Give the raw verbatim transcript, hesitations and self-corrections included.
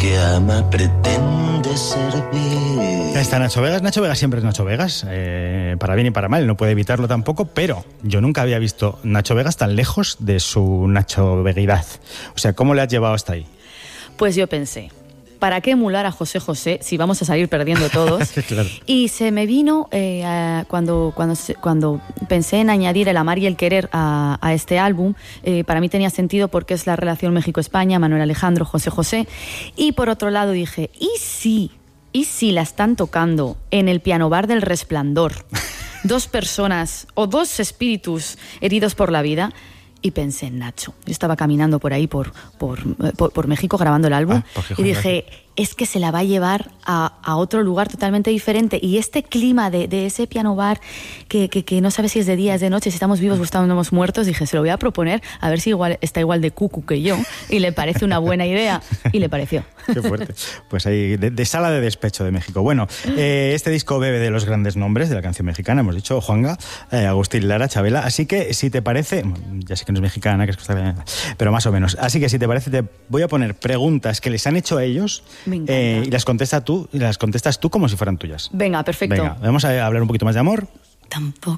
que ama pretende servir. Ya está Nacho Vegas. Nacho Vegas siempre es Nacho Vegas, eh, para bien y para mal, no puede evitarlo tampoco, pero yo nunca había visto Nacho Vegas tan lejos de su Nacho Veguidad. O sea, ¿cómo le has llevado hasta ahí? Pues yo pensé, ¿para qué emular a José José si vamos a salir perdiendo todos? Claro. Y se me vino eh, a, cuando, cuando, cuando pensé en añadir el amar y el querer a, a este álbum, eh, para mí tenía sentido porque es la relación México-España, Manuel Alejandro, José José. Y por otro lado dije, ¿y si, y si la están tocando en el piano bar del Resplandor? Dos personas o dos espíritus heridos por la vida. Y pensé en Nacho. Yo estaba caminando por ahí, por, por, por, por México, grabando el álbum. Ah, y dije, es que se la va a llevar a, a otro lugar totalmente diferente. Y este clima de, de ese piano bar, que, que, que no sabes si es de día, es de noche, si estamos vivos o estamos muertos, dije, se lo voy a proponer, a ver si igual está igual de cucu que yo. Y le parece una buena idea. Y le pareció. Qué fuerte. Pues ahí, de, de sala de despecho de México. Bueno, eh, este disco bebe de los grandes nombres de la canción mexicana, hemos dicho, Juanga, eh, Agustín Lara, Chabela. Así que, si te parece, ya sé que no es mexicana, que es pero más o menos. Así que, si te parece, te voy a poner preguntas que les han hecho a ellos eh, y las contestas tú, y las contestas tú como si fueran tuyas. Venga, perfecto. Venga, vamos a hablar un poquito más de amor. Tampoco